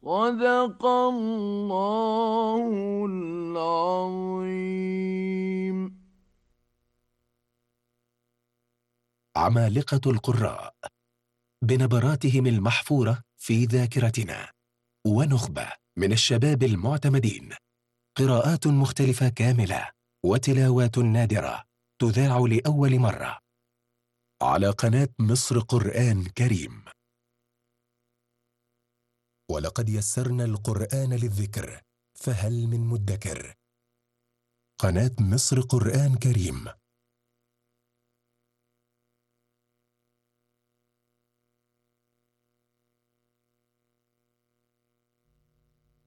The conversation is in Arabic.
صدق الله العظيم. عمالقة القراء بنبراتهم المحفورة في ذاكرتنا، ونخبة من الشباب المعتمدين، قراءات مختلفة كاملة وتلاوات نادرة تذاع لأول مرة على قناة مصر قرآن كريم. ولقد يسرنا القرآن للذكر فهل من مدكر. قناة مصر قرآن كريم